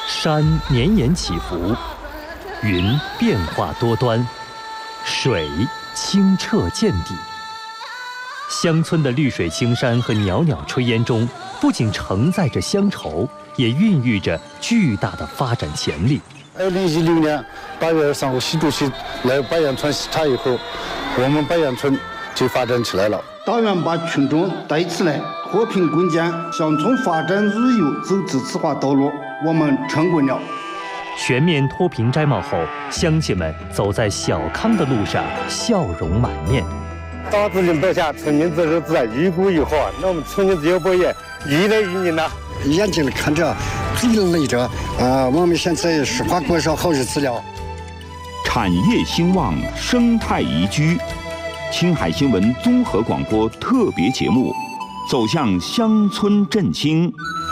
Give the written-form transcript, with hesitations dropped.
山绵延起伏，云变化多端，水清澈见底。乡村的绿水青山和袅袅炊烟中，不仅承载着乡愁，也孕育着巨大的发展潜力。 2016年8月23号，习主席来白杨村视察以后，我们白杨村就发展起来了。 党员把群众带起来，和平共建乡村发展日游走自治化道路，我们成功了。 全面脱贫摘帽后，乡亲们走在小康的路上，笑容满面。 党治领导下，村民自治自然，愈鼓愈活。那我们村民自由博业愈来愈宁了。 眼睛看着，嘴累着，我们现在实话过上好日子了。 产业兴旺，生态宜居。青海新闻综合广播特别节目，走向乡村振兴。